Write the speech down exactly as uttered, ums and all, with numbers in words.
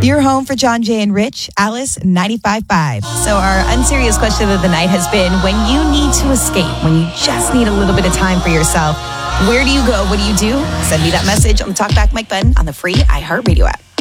You're home for John, Jay, and Rich, Alice ninety-five point five. So our unserious question of the night has been, when you need to escape, when you just need a little bit of time for yourself, where do you go? What do you do? Send me that message on the Talkback Mike button on the free iHeartRadio app.